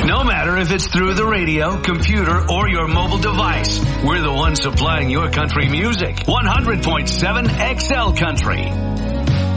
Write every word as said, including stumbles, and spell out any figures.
No matter if it's through the radio, computer, or your mobile device, we're the ones supplying your country music. one hundred point seven X L Country.